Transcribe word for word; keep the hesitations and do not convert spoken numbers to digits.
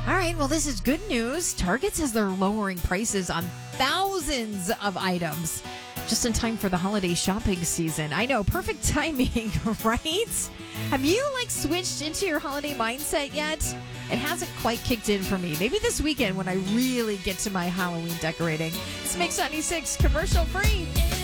All right, well, this is good news. Target says they're lowering prices on thousands of items just in time for the holiday shopping season. I know, perfect timing, right? Have you, like, switched into your holiday mindset yet? It hasn't quite kicked in for me. Maybe this weekend when I really get to my Halloween decorating. It's Mix ninety-six, commercial free.